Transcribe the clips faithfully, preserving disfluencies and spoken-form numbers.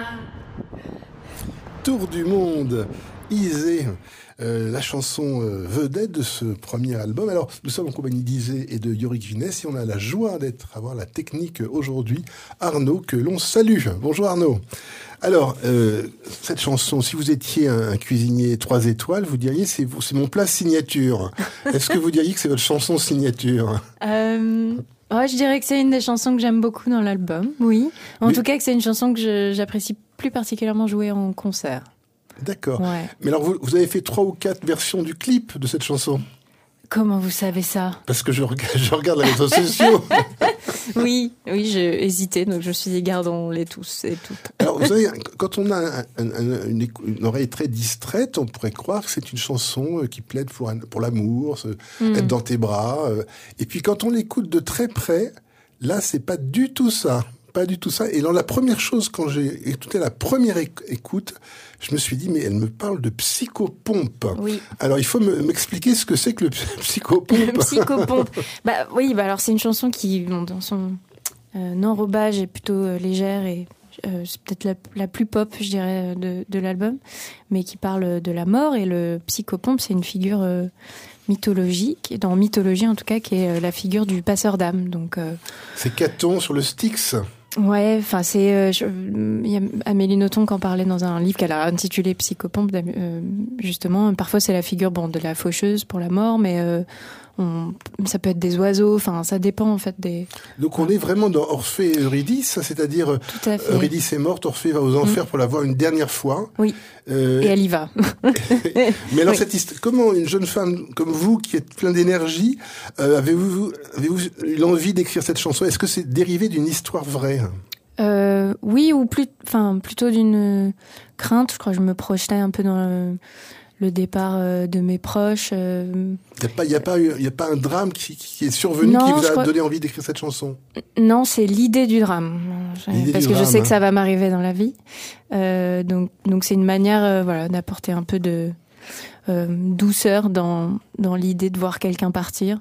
Tour du monde, Isée, euh, la chanson euh, vedette de ce premier album. Alors, nous sommes en compagnie d'Isée et de Yorick Vinesse et on a la joie d'être, avoir la technique aujourd'hui, Arnaud, que l'on salue. Bonjour Arnaud. Alors, euh, cette chanson, si vous étiez un, un cuisinier trois étoiles, vous diriez c'est, c'est mon plat signature. Est-ce que vous diriez que c'est votre chanson signature ? euh... Ouais, je dirais que c'est une des chansons que j'aime beaucoup dans l'album, oui. En Mais... tout cas, que c'est une chanson que je, j'apprécie plus particulièrement jouer en concert. D'accord. Ouais. Mais alors, vous, vous avez fait trois ou quatre versions du clip de cette chanson ? Comment vous savez ça ? Parce que je, je regarde les réseaux sociaux. Oui, oui, j'ai hésité, donc je me suis dit, gardons-les tous et toutes. Alors, vous savez, quand on a un, un, un, une, une oreille très distraite, on pourrait croire que c'est une chanson qui plaide pour, un, pour l'amour, se, mm. être dans tes bras. Et puis, quand on l'écoute de très près, là, c'est pas du tout ça. Pas du tout ça. Et alors, la première chose, quand j'ai écouté la première écoute, je me suis dit, mais elle me parle de psychopompe. Oui. Alors, il faut me, m'expliquer ce que c'est que le psychopompe. Le psychopompe. Bah oui, bah alors c'est une chanson qui, bon, dans son euh, enrobage, est plutôt euh, légère et euh, c'est peut-être la, la plus pop, je dirais, de, de l'album, mais qui parle de la mort. Et le psychopompe, c'est une figure euh, mythologique, dans mythologie en tout cas, qui est euh, la figure du passeur d'âme. Donc, euh, c'est Caton sur le Styx. Ouais, enfin c'est euh, il y a Amélie Nothomb qui en parlait dans un livre qu'elle a intitulé Psychopompe, euh, justement. Parfois c'est la figure bon de la faucheuse pour la mort, mais euh, on, ça peut être des oiseaux. Enfin, ça dépend en fait des. Donc on est vraiment dans Orphée et Eurydice, c'est-à-dire Tout à fait. Eurydice est morte, Orphée va aux enfers mmh. pour la voir une dernière fois. Oui. Euh... Et elle y va. Mais alors oui. cette histoire, comment une jeune femme comme vous qui êtes plein d'énergie, euh, avez-vous avez-vous eu l'envie d'écrire cette chanson ? Est-ce que c'est dérivé d'une histoire vraie ? Euh, oui, ou plus, enfin plutôt d'une crainte. Je crois que je me projetais un peu dans le, le départ euh, de mes proches. Il euh... n'y a pas, il y a pas, il y a pas un drame qui, qui est survenu non, qui vous a crois... donné envie d'écrire cette chanson ? Non, c'est l'idée du drame. L'idée parce du que drame, je sais hein. que ça va m'arriver dans la vie. Euh, donc, donc c'est une manière, euh, voilà, d'apporter un peu de euh, douceur dans dans l'idée de voir quelqu'un partir.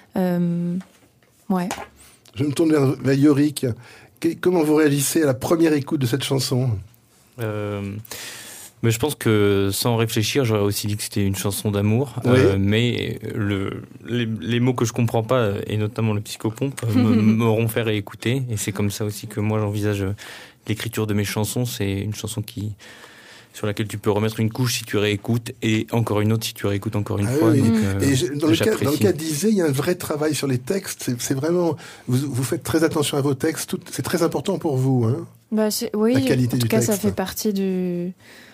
Euh, ouais. Je me tourne vers, vers Yorick. Comment vous réagissez à la première écoute de cette chanson ? euh, mais je pense que sans réfléchir, j'aurais aussi dit que c'était une chanson d'amour. Oui. Euh, mais le, les, les mots que je comprends pas, et notamment le psychopompe, m'auront fait réécouter. Et c'est comme ça aussi que moi j'envisage l'écriture de mes chansons. C'est une chanson qui... sur laquelle tu peux remettre une couche si tu réécoutes, et encore une autre si tu réécoutes encore une ah fois. Oui. Donc, euh, et je, dans, le cas, dans le cas d'Isée, il y a un vrai travail sur les textes. C'est, c'est vraiment, vous, vous faites très attention à vos textes. Tout, c'est très important pour vous, hein. Bah c'est, oui, la qualité en tout du cas, texte. Ça fait partie du.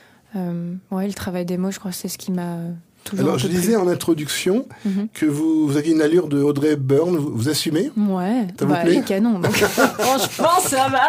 Euh, ouais, le travail des mots, je crois que c'est ce qui m'a toujours. Alors, je disais en introduction mm-hmm. que vous, vous aviez une allure de Audrey Hepburn. Vous, vous assumez ? Ouais. Ça bah, vous plaît ? les canons. Donc, franchement, ça va.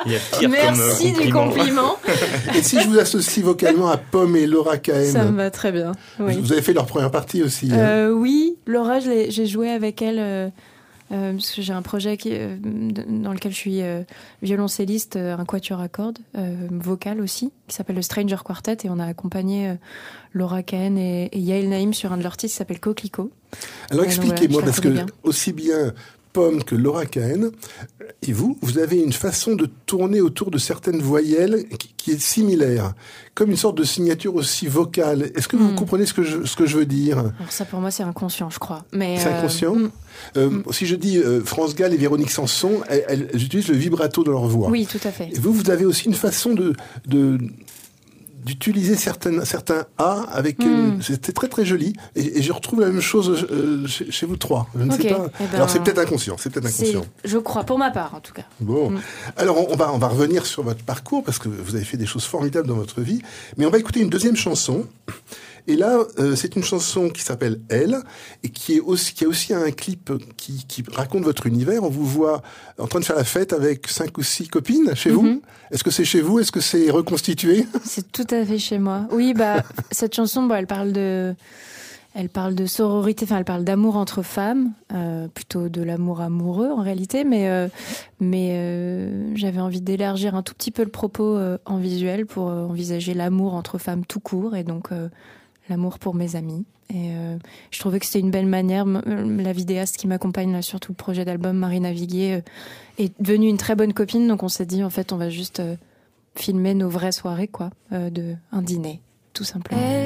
Merci du compliment. Et si je vous associe vocalement à Pomme et Laura Cahen ? Ça me va très bien. Oui. Vous avez fait leur première partie aussi. Euh, hein. Oui, Laura, je l'ai, j'ai joué avec elle. Euh, Euh, parce que j'ai un projet qui, euh, dans lequel je suis euh, violoncelliste, euh, un quatuor à cordes, euh, vocal aussi, qui s'appelle le Stranger Quartet, et on a accompagné euh, Laura Cahen et, et Yael Naïm sur un de leurs titres qui s'appelle Coquelicot. Alors expliquez-moi, voilà, parce que bien. aussi bien Pomme que Laura Cahen, et vous, vous avez une façon de tourner autour de certaines voyelles qui, qui est similaire, comme une sorte de signature aussi vocale. Est-ce que mmh. vous comprenez ce que je, ce que je veux dire ? Alors ça, pour moi, c'est inconscient, je crois. Mais c'est euh, inconscient mmh. euh, mmh. Si je dis euh, France Gall et Véronique Sanson, elles, elles, elles utilisent le vibrato dans leur voix. Oui, tout à fait. Et vous, vous avez aussi une façon de... de d'utiliser certains, certains A avec... Mm. Une, c'était très très joli. Et, et je retrouve la même chose euh, chez, chez vous trois. Je ne okay. sais pas. Eh ben, Alors c'est peut-être inconscient. C'est peut-être inconscient. C'est, je crois, pour ma part en tout cas. Bon. Mm. Alors on, on, va, on va revenir sur votre parcours parce que vous avez fait des choses formidables dans votre vie. Mais on va écouter une deuxième chanson. Et là, euh, c'est une chanson qui s'appelle Elle et qui est aussi, qui a aussi un clip qui, qui raconte votre univers. On vous voit en train de faire la fête avec cinq ou six copines chez mm-hmm. vous. Est-ce que c'est chez vous ? Est-ce que c'est reconstitué ? C'est tout à fait chez moi. Oui, bah cette chanson, bah, elle parle de, elle parle de sororité. Enfin, elle parle d'amour entre femmes, euh, plutôt de l'amour amoureux en réalité. Mais euh, mais euh, j'avais envie d'élargir un tout petit peu le propos euh, en visuel pour euh, envisager l'amour entre femmes tout court et donc. Euh, l'amour pour mes amis. Et euh, je trouvais que c'était une belle manière. La vidéaste qui m'accompagne là sur tout le projet d'album, Marina Viguier, euh, est devenue une très bonne copine. Donc on s'est dit, en fait, on va juste euh, filmer nos vraies soirées, quoi, euh, de un dîner, tout simplement.